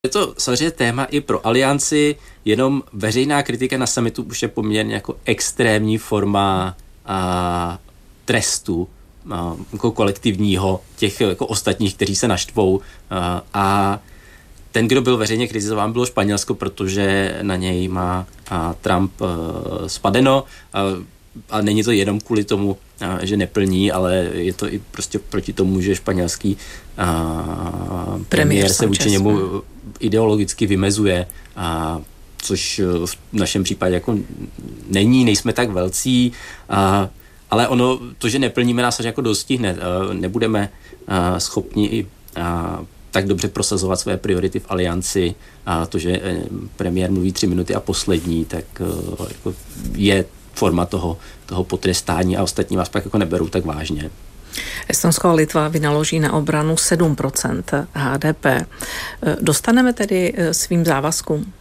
Je to samozřejmě téma i pro alianci, jenom veřejná kritika na summitu už je poměrně jako extrémní forma trestu jako kolektivního těch jako ostatních, kteří se naštvou. A ten, kdo byl veřejně kritizován, bylo Španělsko, protože na něj má Trump spadeno. A není to jenom kvůli tomu, že neplní, ale je to i prostě proti tomu, že španělský premiér se vůči němu ideologicky vymezuje, což v našem případě jako nejsme tak velcí, ale ono, to, že neplníme, nás až jako dostihne. Nebudeme schopni tak dobře prosazovat své priority v alianci, a to, že premiér mluví 3 minuty a poslední, tak jako je forma toho potrestání a ostatní vás pak jako neberou tak vážně. Estonsko a Litva vynaloží na obranu 7% HDP. Dostaneme tedy svým závazkům?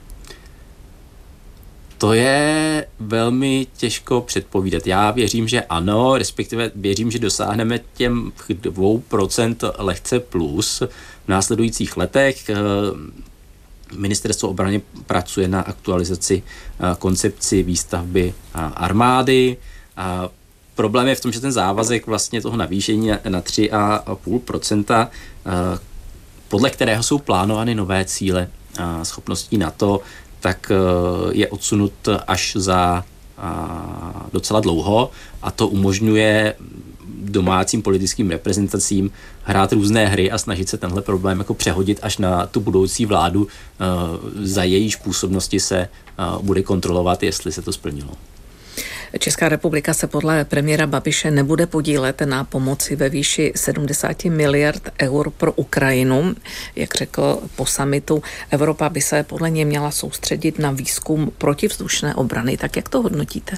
To je velmi těžko předpovídat. Já věřím, že ano, respektive věřím, že dosáhneme těm 2% lehce plus v následujících letech. Ministerstvo obrany pracuje na aktualizaci koncepci výstavby armády. Problém je v tom, že ten závazek vlastně toho navýšení na 3,5%, podle kterého jsou plánovány nové cíle schopností NATO, tak je odsunut až za docela dlouho a to umožňuje domácím politickým reprezentacím hrát různé hry a snažit se tenhle problém jako přehodit až na tu budoucí vládu, za jejíž působnosti se bude kontrolovat, jestli se to splnilo. Česká republika se podle premiéra Babiše nebude podílet na pomoci ve výši 70 miliard eur pro Ukrajinu. Jak řekl po summitu, Evropa by se podle něj měla soustředit na výzkum protivzdušné obrany. Tak jak to hodnotíte?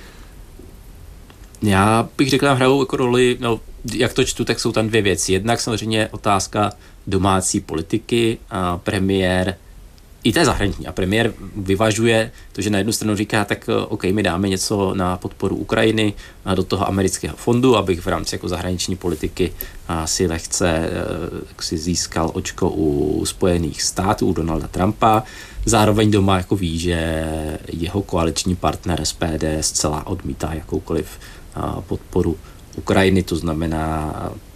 Já bych řekl, hrajou jako roli, jak to čtu, tak jsou tam 2 věci. Jednak samozřejmě otázka domácí politiky, premiér i té zahraniční. A premiér vyvažuje to, že na jednu stranu říká, tak OK, my dáme něco na podporu Ukrajiny do toho amerického fondu, abych v rámci jako zahraniční politiky si lehce si získal očko u Spojených států, u Donalda Trumpa. Zároveň doma jako ví, že jeho koaliční partner SPD zcela odmítá jakoukoliv podporu Ukrajiny, to znamená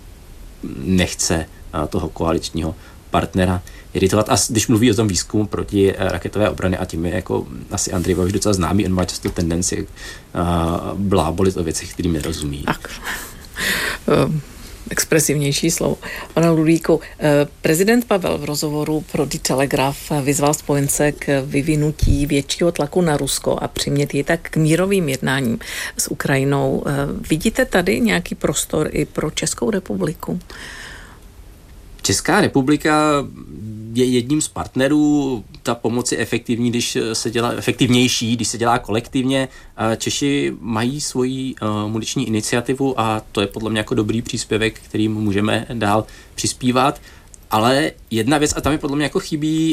nechce toho koaličního partnera iritovat. A když mluví o tom výzkumu proti raketové obrany, a tím je jako asi Andrej Babiš docela známý, on má často tendenci blábolit o věcech, kterým nerozumí. Tak. Expresivnější slovo. Pane Ludvíku, prezident Pavel v rozhovoru pro The Telegraph vyzval spojence k vyvinutí většího tlaku na Rusko a přimět ji tak k mírovým jednáním s Ukrajinou. Vidíte tady nějaký prostor i pro Českou republiku? Česká republika je jedním z partnerů. Ta pomoc je efektivní, efektivnější, když se dělá kolektivně. Češi mají svoji muniční iniciativu a to je podle mě jako dobrý příspěvek, kterým můžeme dál přispívat. Ale jedna věc, a tam je podle mě jako chybí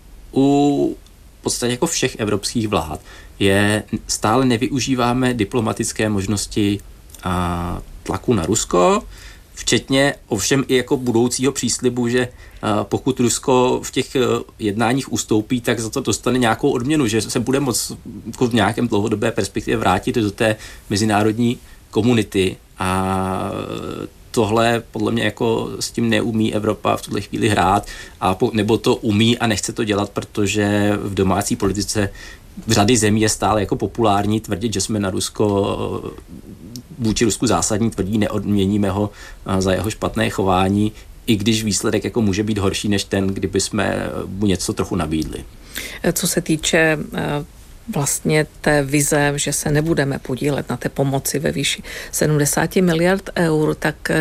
u v podstatě jako všech evropských vlád, je stále nevyužíváme diplomatické možnosti tlaku na Rusko, včetně ovšem i jako budoucího příslibu, že pokud Rusko v těch jednáních ustoupí, tak za to dostane nějakou odměnu, že se bude moct jako v nějakém dlouhodobé perspektivě vrátit do té mezinárodní komunity. A tohle podle mě jako s tím neumí Evropa v tuhle chvíli hrát, nebo to umí a nechce to dělat, protože v domácí politice v řady zemí je stále jako populární tvrdit, že jsme na Rusko vůči Rusku zásadní, tvrdí, neodměníme ho za jeho špatné chování, i když výsledek jako může být horší než ten, kdyby jsme mu něco trochu nabídli. Co se týče vlastně té vize, že se nebudeme podílet na té pomoci ve výši 70 miliard eur, tak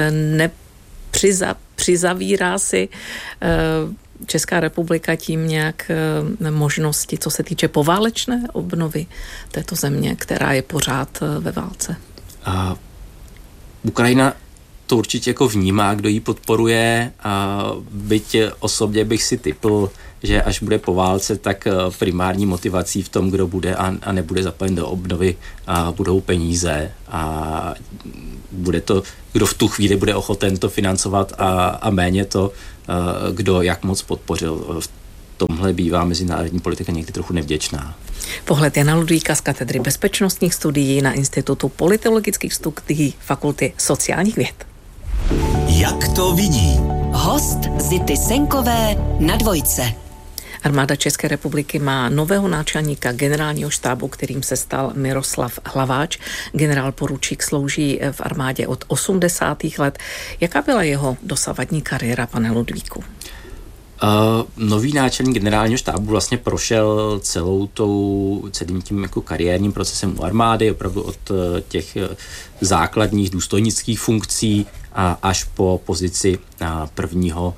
přizavírá si Česká republika tím nějak možnosti, co se týče poválečné obnovy této země, která je pořád ve válce? Ukrajina to určitě jako vnímá, kdo ji podporuje, byť osobně bych si tipl, že až bude po válce, tak primární motivací v tom, kdo bude a nebude zapojen do obnovy, budou peníze a bude to, kdo v tu chvíli bude ochoten to financovat a méně to, kdo jak moc podpořil tomhle bývá mezinárodní politika někdy trochu nevděčná. Pohled Jana Ludvíka z katedry bezpečnostních studií na Institutu politologických studií Fakulty sociálních věd. Jak to vidí? Host Zity Senkové na Dvojce. Armáda České republiky má nového náčelníka generálního štábu, kterým se stal Miroslav Hlaváč. Generál poručík slouží v armádě od 80. let. Jaká byla jeho dosavadní kariéra, pane Ludvíku? Nový náčelník generálního štábu vlastně prošel celým tím jako kariérním procesem u armády, opravdu od těch základních důstojnických funkcí až po pozici prvního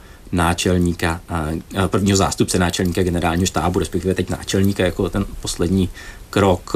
zástupce náčelníka generálního štábu, respektive teď náčelníka jako ten poslední krok.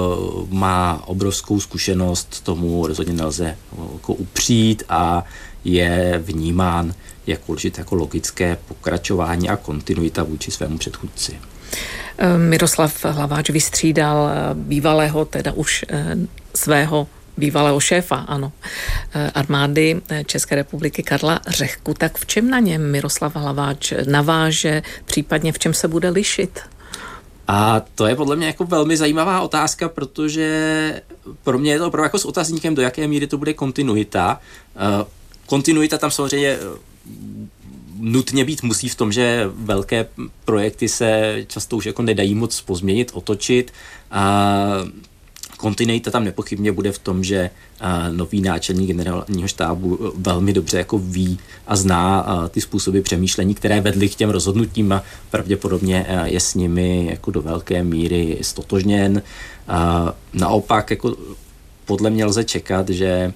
Má obrovskou zkušenost, tomu rozhodně nelze jako upřít a je vnímán jako určitě jako logické pokračování a kontinuita vůči svému předchůdci. Miroslav Hlaváč vystřídal bývalého, teda už svého bývalého šéfa, ano, armády České republiky Karla Řehku. Tak v čem na něm Miroslav Hlaváč naváže, případně v čem se bude lišit? A to je podle mě jako velmi zajímavá otázka, protože pro mě je to opravdu jako s otazníkem, do jaké míry to bude kontinuita. Kontinuita tam samozřejmě nutně být musí v tom, že velké projekty se často už jako nedají moc pozměnit, otočit. Kontinuita tam nepochybně bude v tom, že nový náčelník generálního štábu velmi dobře jako ví a zná ty způsoby přemýšlení, které vedly k těm rozhodnutím a pravděpodobně je s nimi jako do velké míry stotožněn. Naopak jako podle mě lze čekat, že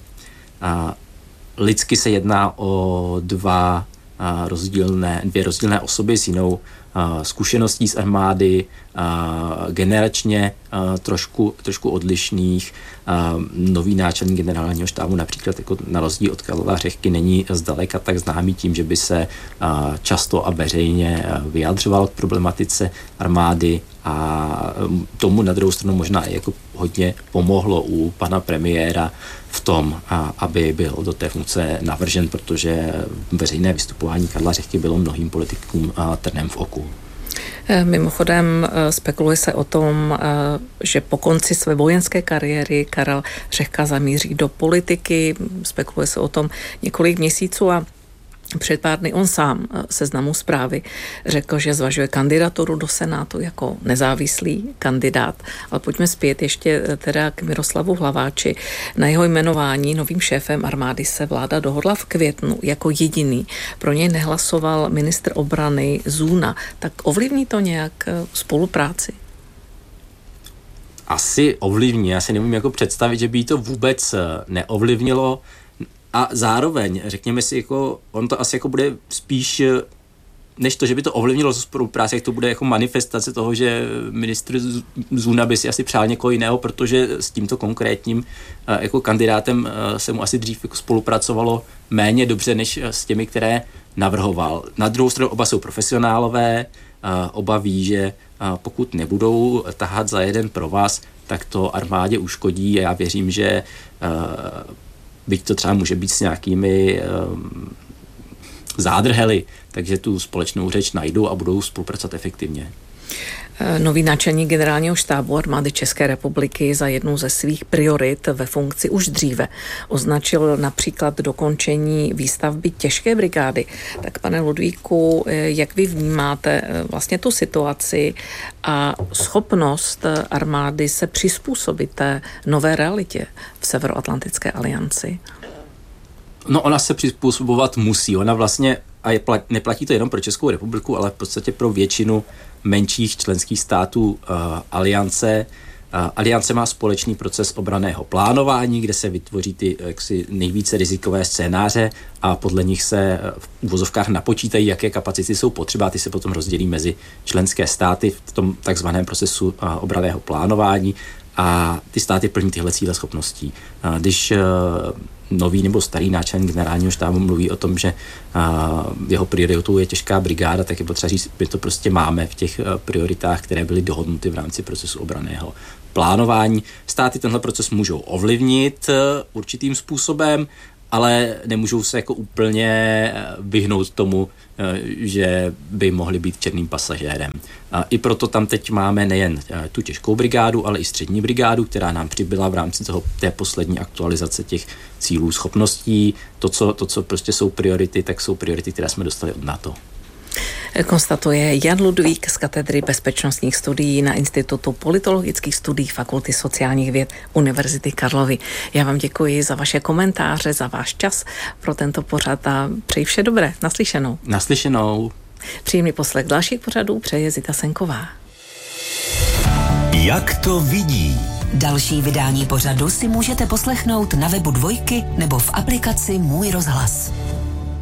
lidsky se jedná o dvě rozdílné osoby s jinou zkušeností z armády, generačně trošku odlišných. Nový náčelník generálního štábu například jako na rozdíl od Karla Řehky není zdaleka tak známý tím, že by se často a veřejně vyjadřoval k problematice armády a tomu na druhou stranu možná i jako hodně pomohlo u pana premiéra v tom, aby byl do té funkce navržen, protože veřejné vystupování Karla Řehky bylo mnohým politikům trnem v oku. Mimochodem spekuluje se o tom, že po konci své vojenské kariéry Karel Řehka zamíří do politiky. Spekuluje se o tom několik měsíců a před pár dny on sám Seznamu Zprávy řekl, že zvažuje kandidaturu do Senátu jako nezávislý kandidát. Ale pojďme zpět ještě teda k Miroslavu Hlaváči. Na jeho jmenování novým šéfem armády se vláda dohodla v květnu jako jediný. Pro něj nehlasoval ministr obrany Zůna. Tak ovlivní to nějak spolupráci? Asi ovlivní. Já si nemůžu jako představit, že by jí to vůbec neovlivnilo. A zároveň, řekněme si, jako, on to asi jako bude spíš, než to, že by to ovlivnilo spolupráci, jak to bude jako manifestace toho, že ministr Zuna by si asi přál někoho jiného, protože s tímto konkrétním jako kandidátem se mu asi dřív jako spolupracovalo méně dobře, než s těmi, které navrhoval. Na druhou stranu oba jsou profesionálové, oba ví, že pokud nebudou tahat za jeden provaz, tak to armádě uškodí a já věřím, že byť to třeba může být s nějakými zádrhely, takže tu společnou řeč najdou a budou spolupracovat efektivně. Nový náčelník generálního štábu armády České republiky za jednu ze svých priorit ve funkci už dříve označil například dokončení výstavby těžké brigády. Tak pane Ludvíku, jak vy vnímáte vlastně tu situaci a schopnost armády se přizpůsobit té nové realitě v Severoatlantické alianci? No ona se přizpůsobovat musí. Ona vlastně, a neplatí to jenom pro Českou republiku, ale v podstatě pro většinu menších členských států aliance. Aliance má společný proces obranného plánování, kde se vytvoří ty jaksi nejvíce rizikové scénáře a podle nich se v uvozovkách napočítají, jaké kapacity jsou potřeba, ty se potom rozdělí mezi členské státy v tom takzvaném procesu obranného plánování a ty státy plní tyhle cíle schopností. Když nový nebo starý náčelník generálního štábu mluví o tom, že jeho prioritou je těžká brigáda, tak je potřeba říct, my to prostě máme v těch prioritách, které byly dohodnuty v rámci procesu obranného plánování. Státy tenhle proces můžou ovlivnit určitým způsobem ale nemůžou se jako úplně vyhnout tomu, že by mohli být černým pasažérem. A i proto tam teď máme nejen tu těžkou brigádu, ale i střední brigádu, která nám přibyla v rámci té poslední aktualizace těch cílů, schopností. To, co prostě jsou priority, tak jsou priority, které jsme dostali od NATO. Konstatuje Jan Ludvík z katedry bezpečnostních studií na Institutu politologických studií Fakulty sociálních věd Univerzity Karlovy. Já vám děkuji za vaše komentáře, za váš čas pro tento pořad a přeji vše dobré. Naslyšenou. Naslyšenou. Příjemný poslech dalších pořadů přeje Zita Senková. Jak to vidí? Další vydání pořadu si můžete poslechnout na webu Dvojky nebo v aplikaci Můj rozhlas.